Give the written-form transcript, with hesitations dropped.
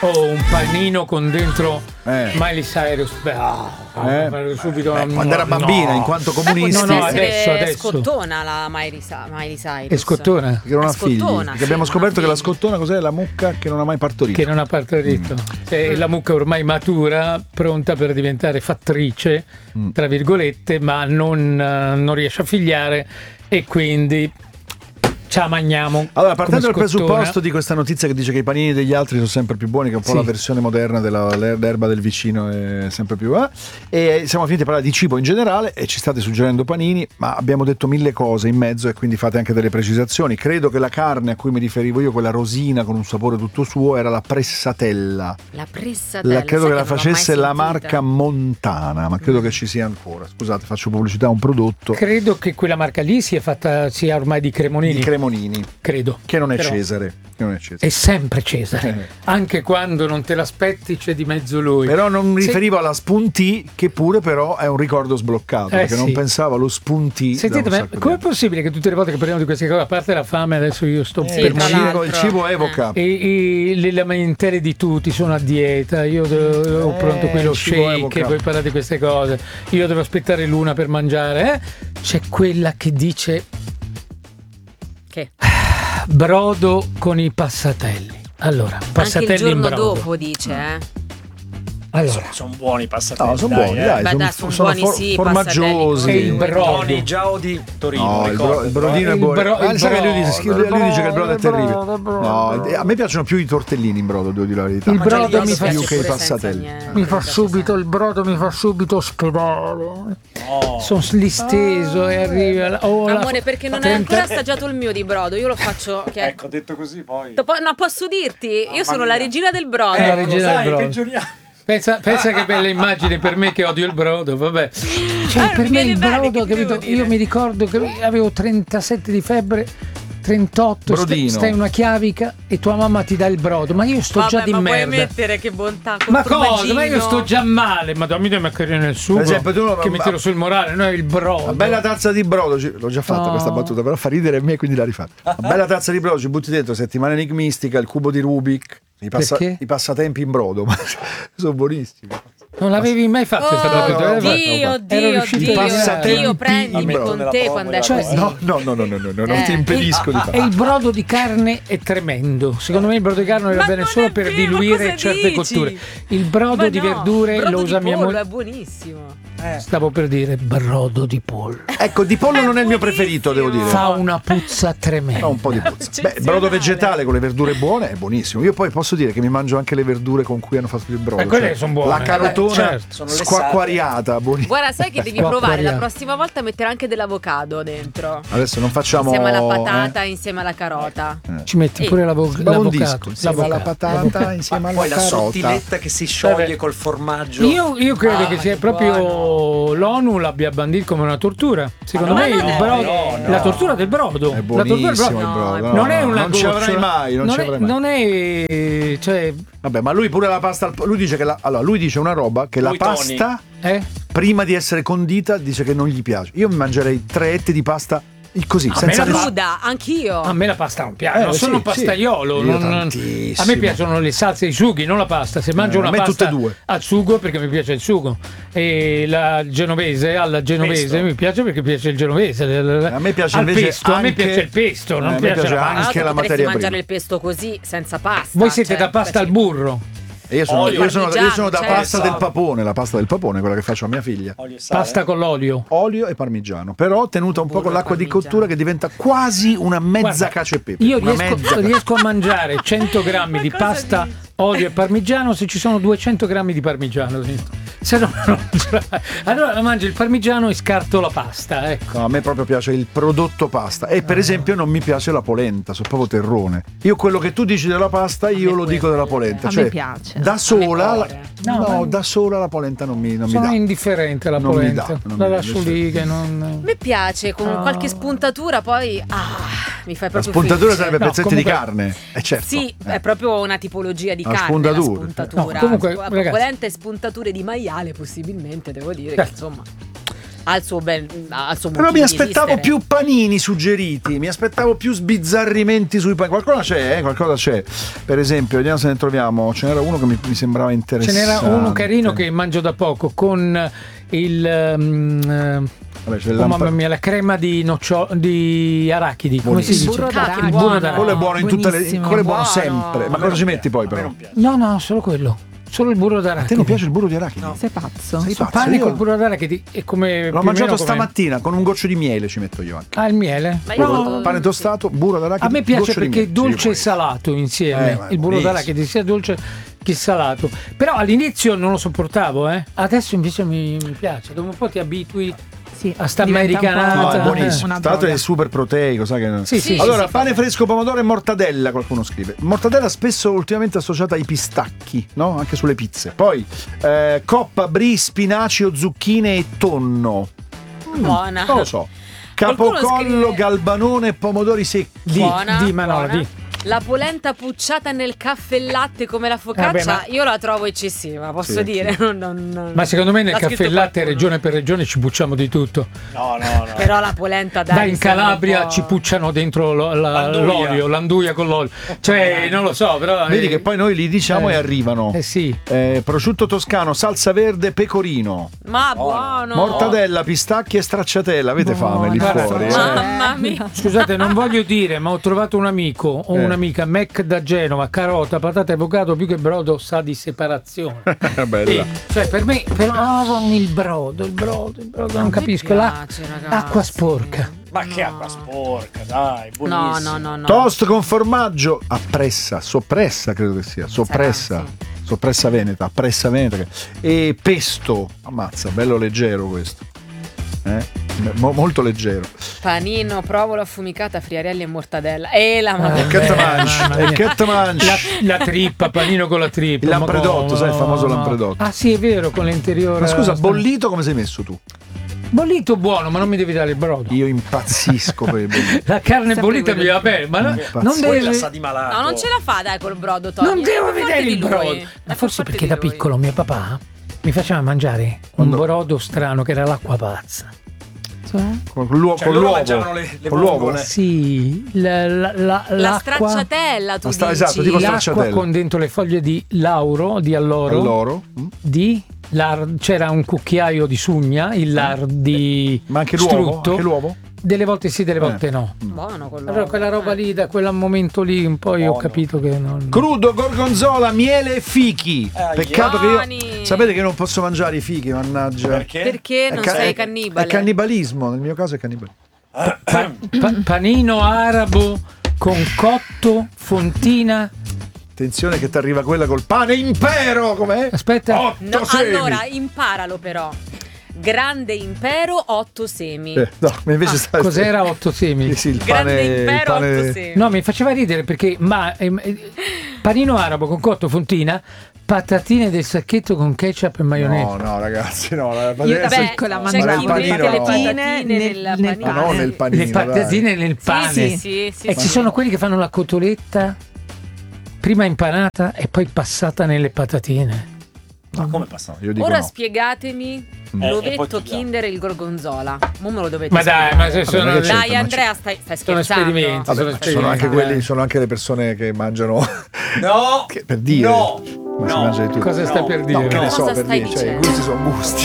o un panino con dentro Miley Cyrus. Subito quando era bambina, in quanto comunista. No, adesso. Scottona la Miley Cyrus. È scottona? Che non ha figli. Perché abbiamo scoperto che la scottona cos'è? La mucca che non ha mai partorito. Che non ha partorito. È la mucca ormai matura, pronta per diventare fattrice, tra virgolette, ma non riesce a figliare e quindi ce la mangiamo. Allora, partendo dal presupposto di questa notizia che dice che i panini degli altri sono sempre più buoni, che è un po' la versione moderna dell'erba del vicino è sempre più e siamo finiti a parlare di cibo in generale e ci state suggerendo panini, ma abbiamo detto mille cose in mezzo e quindi fate anche delle precisazioni. Credo che la carne a cui mi riferivo io, quella rosina con un sapore tutto suo, era la pressatella. La pressatella? Credo che la facesse la marca Montana, ma credo che ci sia ancora. Scusate, faccio pubblicità a un prodotto. Credo che quella marca lì sia ormai di Cremonini. Credo che non è Cesare. È sempre Cesare, anche quando non te l'aspetti c'è di mezzo lui. Però non mi riferivo alla Spuntì, che pure però è un ricordo sbloccato, perché non pensavo allo Spuntì. Sentite, ma com'è possibile che tutte le volte che parliamo di queste cose, a parte la fame, adesso io sto per morire, il cibo evoca e le lamentele di tutti, sono a dieta, io ho pronto qui lo shake, voi parlate di queste cose, io devo aspettare l'una per mangiare, c'è quella che dice brodo con i passatelli. Allora, passatelli anche il giorno in brodo. dopo dice Allora, sono buoni passatelli. No, sono buoni, dai. Sono buoni, formaggiosi. E il brodo di Giao di Torino. Il brodino è buono. Lui dice che il brodo è terribile. No, a me piacciono più i tortellini in brodo, devo dire la verità. Il brodo mi fa più che i passatelli. Il brodo mi fa subito ospedale. Sono slisteso e arriva. Amore, perché non hai ancora assaggiato il mio di brodo, io lo faccio. Ecco, detto così poi. No, posso dirti, io sono la regina del brodo. La regina del brodo. Peggioriamo. Pensa che bella immagine per me che odio il brodo, vabbè. Cioè, per me il brodo, capito? Io mi ricordo che avevo 37 di febbre, 38, stai in una chiavica e tua mamma ti dà il brodo, ma io sto già di ma merda. puoi mettere che bontà. Ma cosa? Ma io sto già male, madonna, mi devi mettere nel sugo. Per esempio, che mi tiro sul morale, no? Il brodo. Una bella tazza di brodo, l'ho già fatta questa battuta, però fa ridere me, quindi la rifatto. Una bella tazza di brodo, ci butti dentro Settimana Enigmistica, il cubo di Rubik, i passatempi in brodo, ma sono buonissimi. Non l'avevi mai fatto questa battuta? Dio, prendimi con te quando è così. No, non ti impedisco di farlo. E il brodo di carne è tremendo. Secondo me il brodo di carne va bene solo per diluire certe cotture. Il brodo di verdure lo usa mia moglie. È buonissimo. Stavo per dire brodo di pollo. Ecco, di pollo non è il mio preferito, devo dire. Fa una puzza tremenda. Un po' di puzza. Beh, il brodo vegetale con le verdure buone è buonissimo. Io poi posso dire che mi mangio anche le verdure con cui hanno fatto il brodo. Quelle sono buone. La carotona squacquariata, buonissima. Guarda, sai che devi provare la prossima volta a mettere anche dell'avocado dentro. Adesso non facciamo insieme alla patata, insieme alla carota. Ci metti pure l'avocado. Insieme alla patata, insieme alla carota. Poi la sottiletta che si scioglie col formaggio. Io credo che sia proprio l'ONU l'abbia bandito come una tortura. Secondo me il brodo, la tortura del brodo. È buonissimo il brodo. Non è una non ci avrai mai, non è cioè vabbè, ma lui pure la pasta lui dice che lui dice una roba che la pasta prima di essere condita dice che non gli piace. Io mi mangerei 3 etti di pasta così, senza cruda, anch'io. A me la pasta non piace, non sono pastaiolo. A me piacciono le salse e i sughi, non la pasta. Se mangio una pasta al sugo perché mi piace il sugo, e la genovese alla genovese mi piace perché piace il genovese. A me piace invece pesto, a me piace il pesto, non piace la pasta. Anche la materia prima. Mangiare il pesto così senza pasta. Voi siete da pasta al burro. Io sono da pasta del papone, la pasta del papone, quella che faccio a mia figlia. Pasta con l'olio. Olio e parmigiano, però tenuta un po' con l'acqua di cottura che diventa quasi una mezza cacio e pepe. Io riesco a mangiare 100 grammi di pasta, olio e parmigiano se ci sono 200 grammi di parmigiano dentro. Se no, allora mangio il parmigiano e scarto la pasta. Ecco. No, a me proprio piace il prodotto pasta. E per esempio non mi piace la polenta, sono proprio terrone. Io quello che tu dici della pasta, io lo dico della polenta. Cioè, mi piace. Da sola, da sola la polenta non mi dà. Sono indifferente alla polenta. La lascio lì che non. Mi piace con qualche spuntatura, poi mi fai proprio. La spuntatura felice. sarebbe pezzetti di carne. Certo. Sì, è proprio una tipologia di carne. Spuntatura. Comunque, polenta e spuntature di maiale, possibilmente, devo dire che insomma. al suo Però motivo mi di aspettavo esistere. più panini suggeriti, mi aspettavo più sbizzarrimenti sui panini. Qualcosa c'è. Per esempio, vediamo se ne troviamo. Ce n'era uno che mi sembrava Ce interessante. n'era uno carino che mangio da poco con il Vabbè, c'è il mamma mia, la crema di arachidi. Come si dice? Burro d'arachidi, Il burro buono. d'arachidi. Quello è buono in tutte le. Buonissimo. Quello è buono Buono. sempre. Ma cosa ci metti poi, però? No, solo quello. Solo il burro A te d'arachidi. non piace il burro di arachidi? Sei pazzo. Sei Il pazzo? pane Io col burro d'arachidi è come l'ho più o mangiato meno come- stamattina con un goccio di miele, ci metto io anche. Ah, il miele? Ma io No, voto- Pane tostato, burro d'arachidi. a me piace goccio di perché è miele. dolce Sì, e salato insieme. ma è Il burro buonissimo. d'arachidi sia dolce che salato. Però all'inizio non lo sopportavo, Adesso invece mi piace. Dopo un po' ti abitui. Sì, A sta diventa un po' americanata. No, è Ah, buonissimo. una Tra l'altro è droga. super proteico, sai che. Sì, sì. Allora, sì, pane fresco, pomodoro e mortadella, qualcuno scrive. Mortadella spesso ultimamente associata ai pistacchi, no? Anche sulle pizze. Poi coppa, brie, spinaci o zucchine e tonno. Buona. Non lo so. Qualcuno Capocollo, scrive- galbanone e pomodori secchi. Buona, di Manola, buona. di. La polenta pucciata nel caffè e latte come la focaccia, Vabbè, io la trovo eccessiva, posso Sì, dire. Non- Ma secondo me nel l'ha caffè e scritto latte, qualcuno. regione per regione, ci bucciamo di tutto. No. Però la polenta dai. Dai, in mi sembra un Calabria po'- ci pucciano dentro L'anduia. l'olio, l'anduia con l'olio. Cioè, non lo so, però. Vedi che poi noi li diciamo e arrivano. Sì. Prosciutto toscano, salsa verde, pecorino. Ma buono. Mortadella, pistacchi e stracciatella. Avete fame lì Guarda, fuori? Mamma mia. Scusate, non voglio dire, ma ho trovato un amico o un'amica, Mac da Genova, carota, patata e avocado, più che brodo sa di separazione. Bella. Cioè, per me, però il brodo, non capisco. piace, ragazzi. Acqua sporca. Ma che acqua sporca, dai, No, buonissimo. no. Toast con formaggio a pressa, soppressa credo che sia, soppressa. Sì. Soppressa veneta, pressa veneta. E pesto, ammazza, bello leggero questo. Molto leggero. Panino, provola affumicata, friarelli e mortadella. E la mamma. E che te mangi? mamma E mia. che te mangi? La trippa, panino con la trippa. Il lampredotto, ma sai, il famoso no. lampredotto. Ah sì, è vero, con l'interiore. Ma scusa, bollito come sei messo tu? Bollito buono, ma non mi devi dare il brodo. Io impazzisco per il bollito. La carne Sempre bollita mi quello. va bene, ma non Pazzesco. Quella deve. sa di malato. No, non ce la fa, dai, col brodo, Tony. Non devo È più vedere forte il di lui. brodo. È Ma più forse forte perché di da lui. piccolo mio papà mi faceva mangiare un brodo strano che era l'acqua pazza. Cioè? Con Cioè, loro mangiavano le Con l'uovo. vongole. Sì, La l'acqua. stracciatella, tu dici. esatto, tipo L'acqua stracciatella. con dentro le foglie di lauro, di alloro, Alloro. c'era un cucchiaio di sugna, il di Ma anche l'uovo? strutto. Anche l'uovo? Delle volte sì, delle volte no. Buono quello. Allora quella roba lì, da quel momento lì, poi ho capito che non. Crudo, gorgonzola, miele e fichi. Peccato che Buoni. io. Sapete che non posso mangiare i fichi, mannaggia. Perché? Perché non sei È cannibale? cannibalismo, nel mio caso è cannibalismo. Panino arabo con cotto, fontina. Attenzione che ti arriva quella col pane impero, com'è? Aspetta. 8 No, semi. allora, imparalo però. Grande impero, 8 semi. No, ma invece sta. Cos'era 8 semi? Sì, il Grande pane, il impero, pane- 8 semi. No, mi faceva ridere perché panino arabo con cotto, fontina, patatine del sacchetto con ketchup e maionese. No, ragazzi, no. Io da Beh, piccola c'è mangiavo chi il mette panino, le no. patatine nel nel panino. Ma no, nel panino. Le patatine nel pane. Sì. E ci sono quelli che fanno la cotoletta prima impanata e poi passata nelle patatine. Ma come passano? Io dico Ora no. spiegatemi E poi l'ovetto chiudiamo. Kinder e il gorgonzola. Mo me lo dovete Ma dai, spiegare. ma se sono. perché c'è? Dai, Ma Andrea, stai sono scherzando. esperimenti, Vabbè, sono sono esperimenti. anche quelli, sono anche le persone che mangiano No! per dire. No! Ma si No. mangia di tutto. Cosa stai per dire? No, che ne so, Cosa per stai dire, cioè, i dicendo? gusti sono gusti.